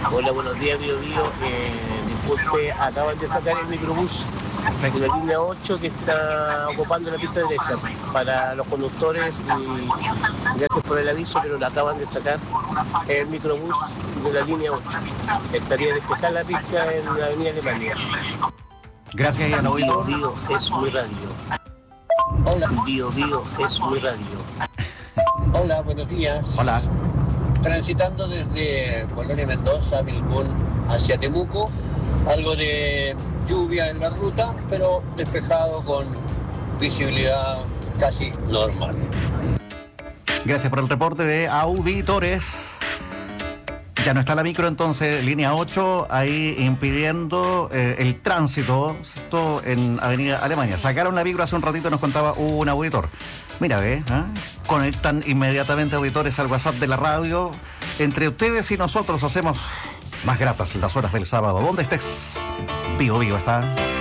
Hola, buenos días, Bio Bio. Disculpe, acaban de sacar el microbús de la línea 8 que está ocupando la pista derecha para los conductores y gracias por el aviso, pero lo acaban de sacar el microbús de la línea 8. Estaría despejar la pista en la avenida Alemania. Gracias, Ian Oído. Bio Bio es mi radio. Hola. Bio Bio es mi radio. Hola, buenos días. Hola. Transitando desde Colonia Mendoza, Vilcún, hacia Temuco, algo de lluvia en la ruta, pero despejado con visibilidad casi normal. Gracias por el reporte de auditores. Ya no está la micro, entonces, línea 8, ahí impidiendo el tránsito, esto en Avenida Alemania. Sacaron la micro hace un ratito, nos contaba un auditor. Mira, conectan inmediatamente auditores al WhatsApp de la radio. Entre ustedes y nosotros hacemos más gratas las horas del sábado. ¿Dónde estés? Vivo está.